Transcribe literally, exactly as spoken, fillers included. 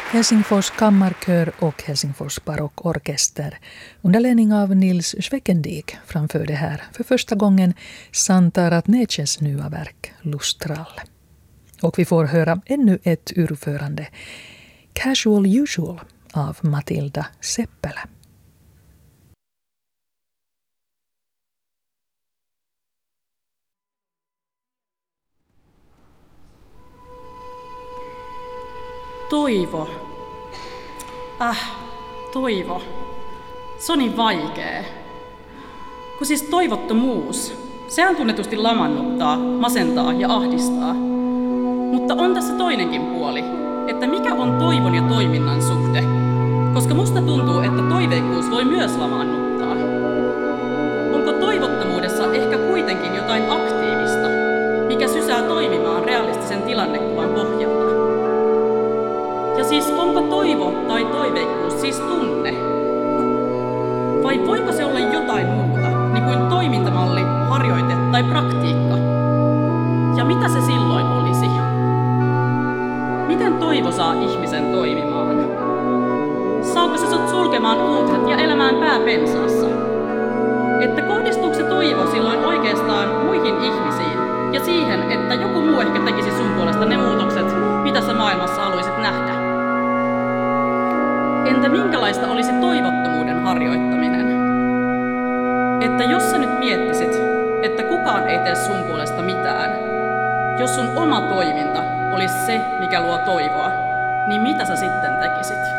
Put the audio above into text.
Helsingfors kammarkör och Helsingfors barockorkester under ledning av Nils Schweckendiek framförde här för första gången Santa Ratneches nya verk Lustral. Och vi får höra ännu ett urförande, Casual Usual av Matilda Seppälä. Toivo. Äh, toivo. Se on niin vaikee. Kun siis toivottomuus, sehän tunnetusti lamannuttaa, masentaa ja ahdistaa. Mutta on tässä toinenkin puoli, että mikä on toivon ja toiminnan suhde. Koska musta tuntuu, että toiveikkuus voi myös lamaannuttaa. Onko toivottomuudessa ehkä kuitenkin jotain aktiivista, mikä sysää toimimaan realistisen tilannekuvan pohjalta? Ja siis onko toivo tai toiveikkuus siis tunne? Vai voiko se olla jotain muuta, niin kuin toimintamalli, harjoite tai praktiikka? Ja mitä se silloin olisi? Miten toivo saa ihmisen toimimaan? Saako se sut sulkemaan uutiset ja elämään pää pensaassa? Että kohdistuuko se toivo silloin oikeastaan muihin ihmisiin ja siihen, että joku muu ehkä tekisi sun puolesta ne muutokset, mitä sä maailmassa haluaisit nähdä? Entä minkälaista olisi toivottomuuden harjoittaminen? Että jos sä nyt miettisit, että kukaan ei tee sun puolesta mitään, jos sun oma toiminta olisi se, mikä luo toivoa, niin mitä sä sitten tekisit?